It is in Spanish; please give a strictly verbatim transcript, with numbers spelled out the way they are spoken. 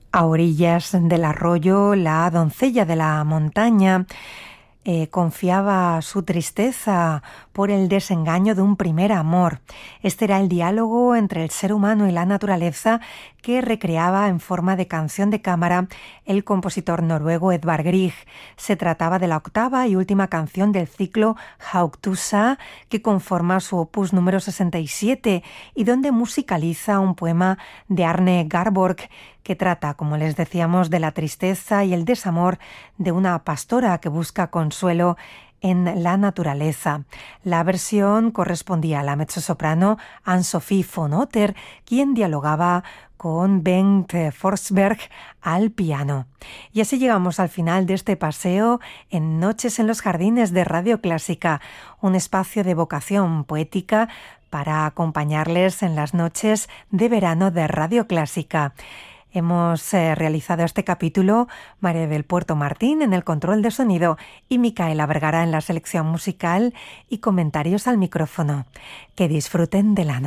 A orillas del arroyo, la doncella de la montaña eh, confiaba su tristeza por el desengaño de un primer amor. Este era el diálogo entre el ser humano y la naturaleza que recreaba en forma de canción de cámara el compositor noruego Edvard Grieg. Se trataba de la octava y última canción del ciclo Haugtussa, que conforma su opus número sesenta y siete y donde musicaliza un poema de Arne Garborg que trata, como les decíamos, de la tristeza y el desamor de una pastora que busca consuelo en la naturaleza. La versión correspondía a la mezzosoprano Anne-Sophie von Otter, quien dialogaba con Bengt Forsberg al piano. Y así llegamos al final de este paseo en Noches en los Jardines de Radio Clásica, un espacio de vocación poética para acompañarles en las noches de verano de Radio Clásica. Hemos eh, realizado este capítulo María del Puerto Martín en el control de sonido y Micaela Vergara en la selección musical y comentarios al micrófono. Que disfruten de la noche.